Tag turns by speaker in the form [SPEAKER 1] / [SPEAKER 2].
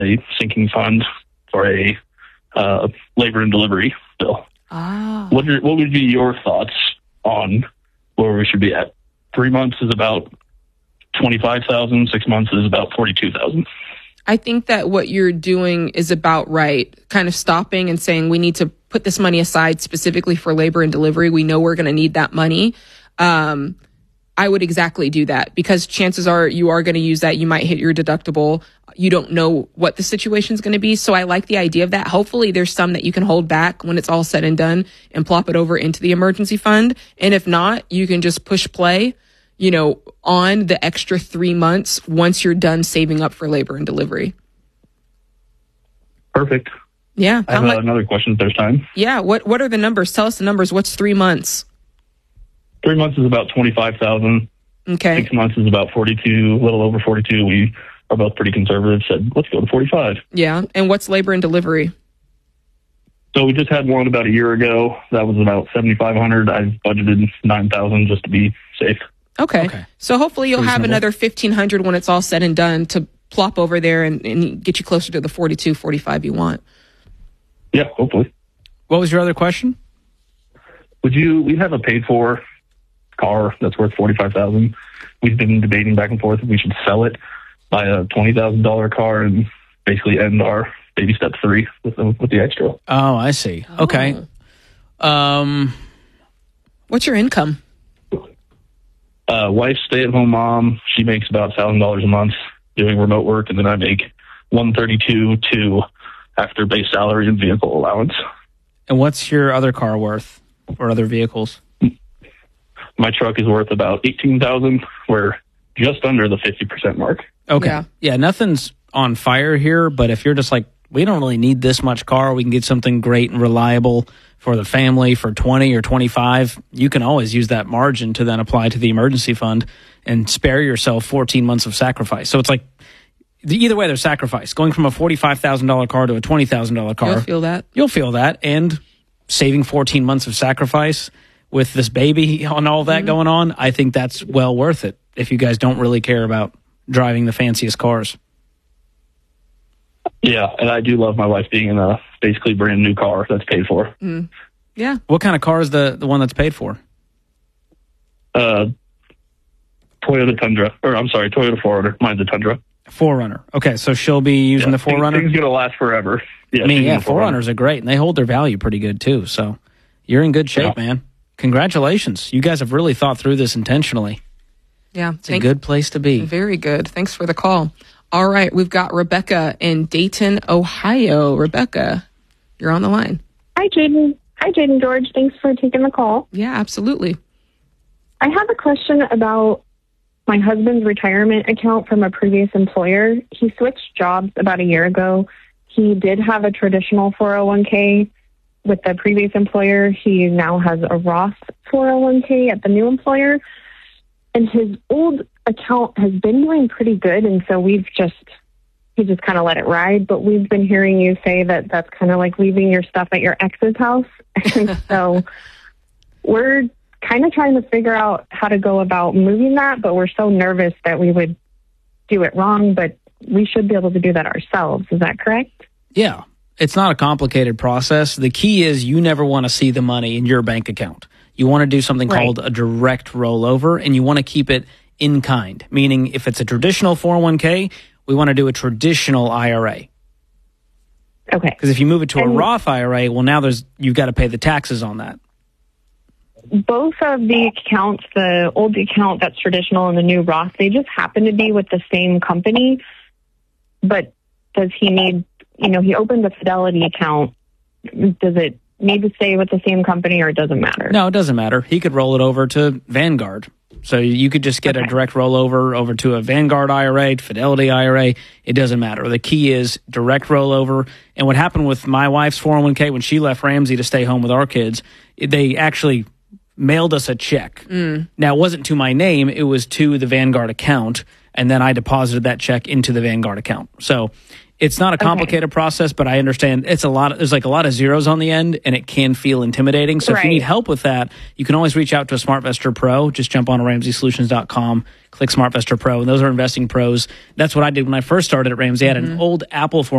[SPEAKER 1] a sinking fund for a labor and delivery bill. What would be your thoughts on where we should be at? 3 months is about $25,000. 6 months is about $42,000.
[SPEAKER 2] I think that what you're doing is about right. Kind of stopping and saying we need to put this money aside specifically for labor and delivery. We know we're going to need that money. I would exactly do that because chances are you are going to use that. You might hit your deductible. You don't know what the situation is going to be. So I like the idea of that. Hopefully there's some that you can hold back when it's all said and done and plop it over into the emergency fund. And if not, you can just push play, on the extra 3 months once you're done saving up for labor and delivery.
[SPEAKER 1] Perfect.
[SPEAKER 2] Yeah.
[SPEAKER 1] I have another question if there's time.
[SPEAKER 2] Yeah. What are the numbers? Tell us the numbers. What's 3 months?
[SPEAKER 1] 3 months is about $25,000.
[SPEAKER 2] Okay.
[SPEAKER 1] 6 months is about 42, a little over 42. We are both pretty conservative. Said, let's go to 45.
[SPEAKER 2] Yeah. And what's labor and delivery?
[SPEAKER 1] So we just had one about a year ago. That was about $7,500. I've budgeted $9,000 just to be safe.
[SPEAKER 2] Okay. So hopefully you'll have another $1,500 when it's all said and done to plop over there and get you closer to the 42, 45 you want.
[SPEAKER 1] Yeah, hopefully.
[SPEAKER 3] What was your other question?
[SPEAKER 1] We have a paid for car that's worth $45,000. We've been debating back and forth if we should sell it, buy a $20,000 car, and basically end our baby step 3 with the extra.
[SPEAKER 3] Oh, I see. Okay.
[SPEAKER 2] What's your income?
[SPEAKER 1] Wife, stay-at-home mom. She makes about $1,000 a month doing remote work, and then I make $132,200 after base salary and vehicle allowance.
[SPEAKER 3] And what's your other car worth or other vehicles?
[SPEAKER 1] My truck is worth about $18,000. We're just under the 50% mark.
[SPEAKER 3] Okay. Yeah, nothing's on fire here, but if you're just like, we don't really need this much car, we can get something great and reliable for the family for 20 or 25, you can always use that margin to then apply to the emergency fund and spare yourself 14 months of sacrifice. So it's like, either way, there's sacrifice. Going from a $45,000 car to a $20,000 car.
[SPEAKER 2] You'll feel that.
[SPEAKER 3] You'll feel that. And saving 14 months of sacrifice with this baby and all that going on, I think that's well worth it if you guys don't really care about driving the fanciest cars.
[SPEAKER 1] Yeah, and I do love my wife being in a basically brand new car that's paid for.
[SPEAKER 2] Yeah.
[SPEAKER 3] What kind of car is the one that's paid for?
[SPEAKER 1] Toyota Tundra. Toyota 4Runner. Mine's a Tundra.
[SPEAKER 3] 4Runner. Okay, so she'll be using the 4Runner?
[SPEAKER 1] Things going to last forever. Yeah,
[SPEAKER 3] 4Runners are great, and they hold their value pretty good, too. So you're in good shape, man. Congratulations. You guys have really thought through this intentionally.
[SPEAKER 2] Yeah.
[SPEAKER 3] It's a good place to be.
[SPEAKER 2] Very good. Thanks for the call. All right, we've got Rebecca in Dayton, Ohio. Rebecca, you're on the line.
[SPEAKER 4] Hi, Jaden George. Thanks for taking the call.
[SPEAKER 2] Yeah, absolutely.
[SPEAKER 4] I have a question about my husband's retirement account from a previous employer. He switched jobs about a year ago. He did have a traditional 401k with the previous employer. He now has a Roth 401k at the new employer. And his old account has been doing pretty good, and so he just kind of let it ride. But we've been hearing you say that that's kind of like leaving your stuff at your ex's house. And so we're kind of trying to figure out how to go about moving that, but we're so nervous that we would do it wrong, but we should be able to do that ourselves. Is that correct?
[SPEAKER 3] Yeah. It's not a complicated process. The key is you never want to see the money in your bank account. You want to do something called a direct rollover, and you want to keep it in kind, meaning if it's a traditional 401k, we want to do a traditional IRA.
[SPEAKER 4] Okay.
[SPEAKER 3] Because if you move it to a Roth IRA, well, now you've got to pay the taxes on that.
[SPEAKER 4] Both of the accounts, the old account that's traditional and the new Roth, they just happen to be with the same company. But does he need, he opened a Fidelity account. Does it need to stay with the same company or it doesn't matter?
[SPEAKER 3] No, it doesn't matter. He could roll it over to Vanguard. So you could just get a direct rollover over to a Vanguard IRA, Fidelity IRA. It doesn't matter. The key is direct rollover. And what happened with my wife's 401k when she left Ramsey to stay home with our kids, they actually mailed us a check. Now, it wasn't to my name. It was to the Vanguard account. And then I deposited that check into the Vanguard account. So It's not a complicated process, but I understand there's like a lot of zeros on the end, and it can feel intimidating. So if you need help with that, you can always reach out to a SmartVestor Pro. Just jump on RamseySolutions.com, click SmartVestor Pro, and those are investing pros. That's what I did when I first started at Ramsey. I had an old Apple